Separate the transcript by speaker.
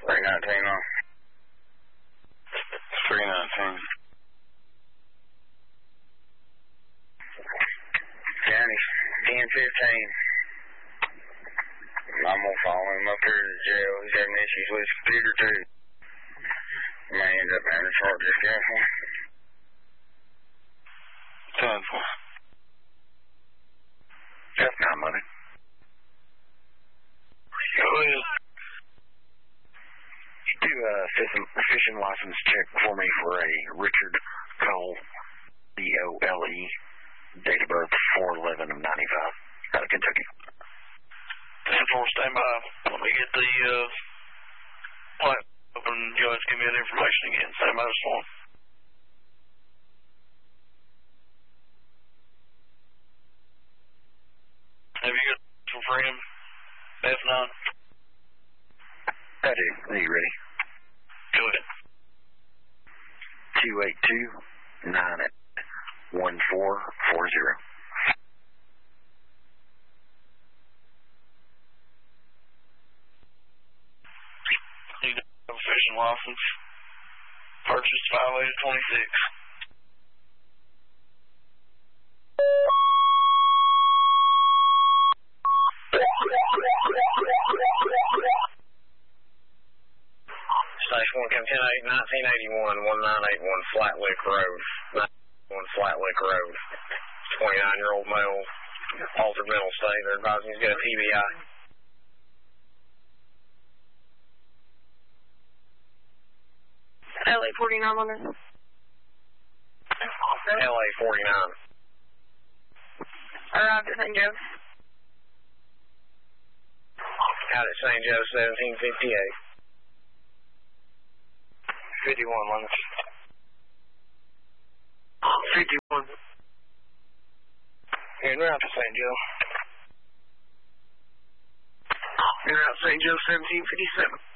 Speaker 1: 319 on. 319. County 1015. I'm gonna follow him up here to the jail. He's having issues with his computer too. He may end up having a short discussion. 10-4. That's not money.
Speaker 2: Go ahead.
Speaker 1: Do a fishing license check for me for a Richard Cole, C-O-L-E, date of birth 4/11 of 95, out of Kentucky.
Speaker 2: 10-4, stand by. Let me get the plat open. You guys give me that information again. Stand by this one. Have you got for him? F9?
Speaker 1: I do. Are you ready?
Speaker 2: Go ahead.
Speaker 1: 282-91440.
Speaker 2: You have a fishing license. Purchased 5/8/26.
Speaker 1: Station 1, come 10-8, 1981, 1981 Flat Lick Road. 981 Flat Lick Road. 29-year-old male, altered mental state. They're advising he's got a TBI.
Speaker 3: LA 49 on this.
Speaker 1: LA 49.
Speaker 3: Arrived at St. Joe.
Speaker 1: Out at St. Joe, 1758. 51 London. 51. En route to St. Joe. En route to St. Joe, 1757.